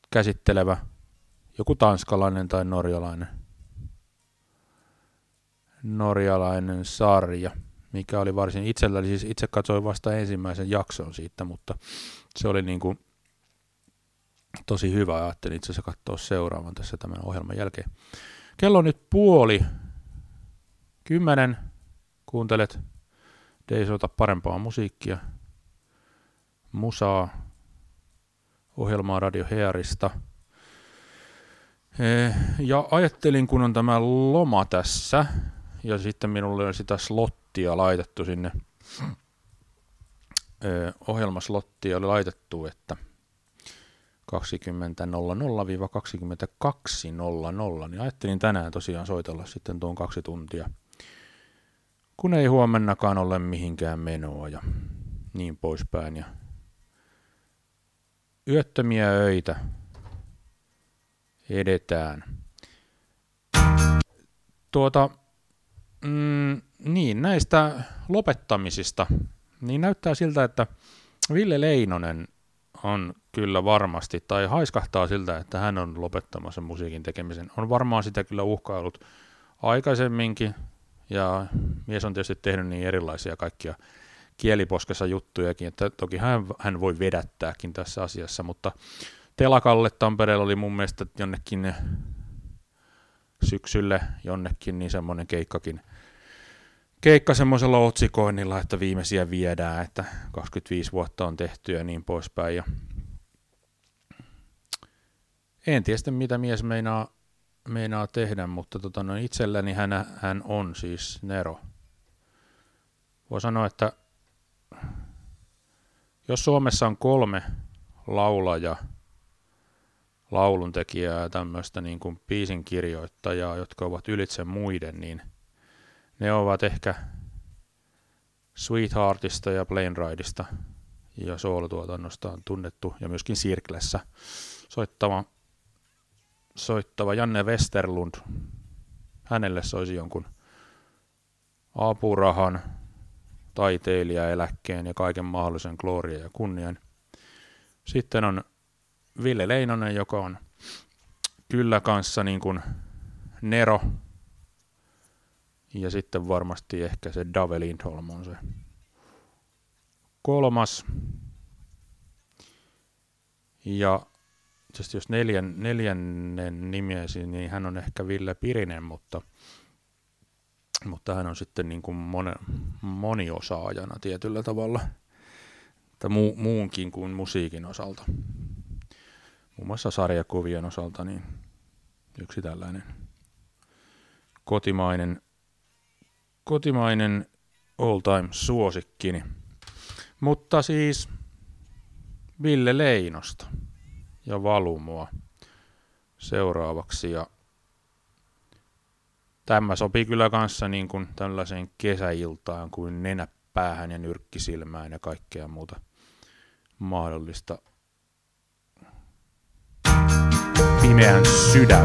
käsittelevä joku tanskalainen tai norjalainen sarja, mikä oli varsin itselläni, siis itse katsoin vasta ensimmäisen jakson siitä, mutta se oli niin kuin tosi hyvä. Ajattelin itse asiassa katsoa seuraavan tässä tämän ohjelman jälkeen. Kello on nyt 9:30. Kuuntelet Deisota parempaa musiikkia, musaa, ohjelmaa Radio Hearista. Ja ajattelin, kun on tämä loma tässä, ja sitten minulle on sitä slottia laitettu sinne, ohjelmaslottia oli laitettu, että 20.00-22.00, niin ajattelin tänään tosiaan soitella sitten tuon 2 tuntia, kun ei huomennakaan ole mihinkään menoa ja niin poispäin. Ja yöttömiä öitä edetään. Niin, näistä lopettamisista, niin näyttää siltä, että Ville Leinonen on kyllä varmasti, tai haiskahtaa siltä, että hän on lopettamassa musiikin tekemisen. On varmaan sitä kyllä uhkaillut aikaisemminkin, ja mies on tietysti tehnyt niin erilaisia kaikkia kieliposkessa juttujakin, että toki hän voi vedättääkin tässä asiassa, mutta telakalle Tampereella oli mun mielestä jonnekin syksylle jonnekin niin semmoinen keikka semmoisella otsikoinnilla, että viimeisiä viedään, että 25 vuotta on tehty ja niin poispäin. Ja en tiedä mitä mies meinaa tehdä, mutta itselläni hän on siis Nero. Voi sanoa, että jos Suomessa on 3 lauluntekijää ja tämmöistä niin kuin biisin kirjoittajaa, jotka ovat ylitse muiden, niin ne ovat ehkä Sweetheartista ja Plane Rideista ja soolotuotannosta on tunnettu, ja myöskin Sirklessä soittava Janne Westerlund. Hänelle soisi jonkun apurahan, taiteilijaeläkkeen ja kaiken mahdollisen gloria ja kunnian. Sitten on Ville Leinonen, joka on kyllä kanssa niin kuin Nero. Ja sitten varmasti ehkä se Dave Lindholm on se 3. Ja tietysti jos neljännen nimiesi, niin hän on ehkä Ville Pirinen, mutta hän on sitten niin kuin moniosaajana tietyllä tavalla, että muunkin kuin musiikin osalta. Muun muassa sarjakuvien osalta niin yksi tällainen kotimainen all-time suosikkini. Mutta siis Ville Leinosta ja Valumua seuraavaksi. Ja tämä sopii kyllä kanssa niin kuin tällaiseen kesäiltaan kuin nenäpäähän ja nyrkkisilmään ja kaikkea muuta mahdollista. Pimeän sydän.